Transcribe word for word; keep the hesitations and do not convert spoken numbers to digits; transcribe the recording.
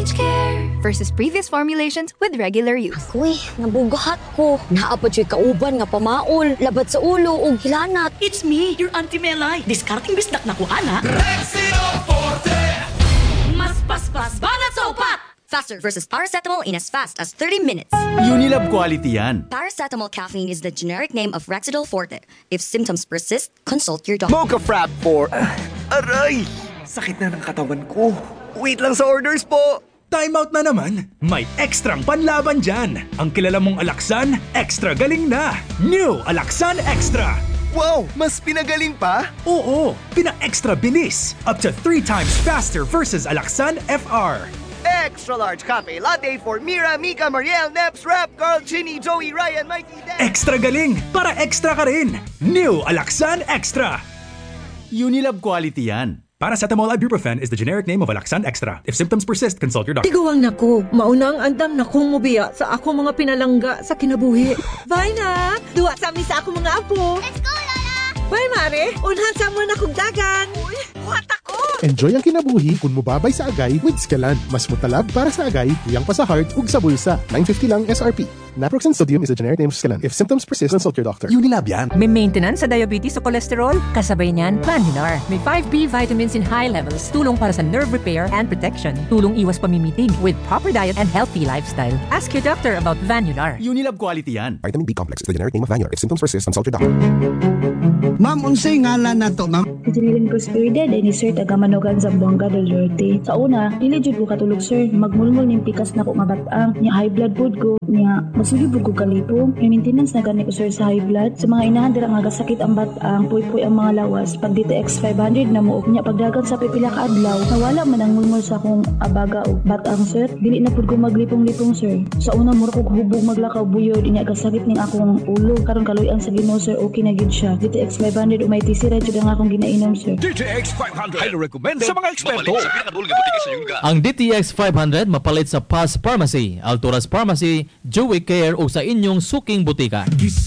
Sage Care versus previous formulations with regular use. Uy, nabugahat ko. Naapad siya kauban nga pamaol, labat sa ulo ug hilanat. It's me, your Auntie Melay. Discarding bisdak na ko, ana. Rexino Forte! Mas paspas, banat sa upat! Faster versus paracetamol in as fast as thirty minutes. Unilab quality yan. Paracetamol caffeine is the generic name of Rexidol Forte. If symptoms persist, consult your doctor. Mocha Frap for... Uh, aray! Sakit na ng katawan ko. Wait lang sa orders po! Time out na naman. May ekstrang panlaban dyan. Ang kilala mong Alaxan, extra galing na. New Alaxan Extra. Wow! Mas pinagaling pa? Oo, pina-extra bilis. Up to three times faster versus Alaxan F R. Extra large cafe latte for Mira, Mika, Mariel, Neps, Rap, Carl, Chinny, Joey, Ryan, Mikey, Dan. Extra galing para extra ka rin. New Alaxan Extra. Unilab quality yan. Paracetamol ibuprofen is the generic name of Alaxan Extra. If symptoms persist, consult your doctor. Tiguang nako, maunang andam na kong mubiya sa ako mga pinalangga sa kinabuhi. Bye na! Duwa sa amin sa ako mga apo. Let's go, Lola! Bye, Mare! Unhan sa mo na kong dagan. Uy, buhat ako! Enjoy ang kinabuhi kung mubabay sa agay with Scalan. Mas mutalab para sa agay, tuyang pa sa heart ug sa bulsa. nine fifty lang S R P. Naproxen sodium is a generic name of Scalan. If symptoms persist, consult your doctor. Unilab yan. May maintenance sa diabetes o cholesterol? Kasabay niyan, Vanular. May five B vitamins in high levels. Tulong para sa nerve repair and protection. Tulong iwas pamimitig with proper diet and healthy lifestyle. Ask your doctor about Vanular. Unilab quality yan. Vitamin B complex is the generic name of Vanular. If symptoms persist, consult your doctor. Ma'am, unsay ngalan na to, ma'am? Adrenaline Prosperida, din ni Sir Tagamanogan Zamboanga del Norte. Sa una, dili jud ko katulog sir, magmulmul ning pikas na ko nga batang, nya high blood pod ko, nya masugid pod ko kalipong. May maintenance na gani ko sir sa high blood. Sa mga inahan dira nga gasakit ang batang, puy-puy ang mga lawas. Pag D T X five hundred na mo nya pagdagan sa pipila ka adlaw, nawala man ang mulmul sa akong abaga o batang sir. Dili na pod ko maglipong-lipong sir. Sa una mura ko hubog maglakaw buyod, nya gasakit ning akong ulo. Karon kaluy-an sa Ginoo sir, okay na gid siya. D T X five hundred o may T C red jud ang akong ginainom sir. D T X five hundred. Highly recommended sa mga eksperto. Ang D T X five hundred mapalit sa Paz Pharmacy, Alturas Pharmacy, Joey Care o sa inyong suking butika.